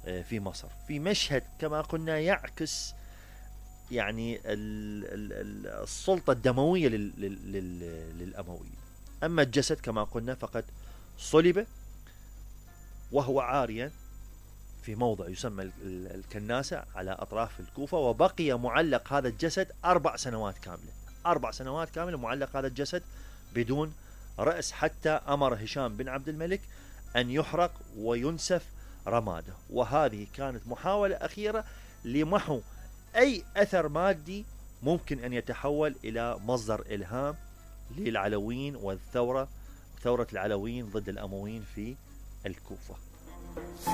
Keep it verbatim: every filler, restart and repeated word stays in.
في مصر، في مشهد كما قلنا يعكس يعني السلطة الدموية للأمويين. أما الجسد كما قلنا فقد صلب وهو عاريا في موضع يسمى الكناسة على أطراف الكوفة، وبقي معلق هذا الجسد أربع سنوات كاملة، أربع سنوات كاملة معلق هذا الجسد بدون رأس، حتى أمر هشام بن عبد الملك أن يحرق وينسف رماده. وهذه كانت محاولة أخيرة لمحو أي أثر مادي ممكن أن يتحول إلى مصدر إلهام للعلويين والثورة، ثورة العلويين ضد الأمويين في الكوفة.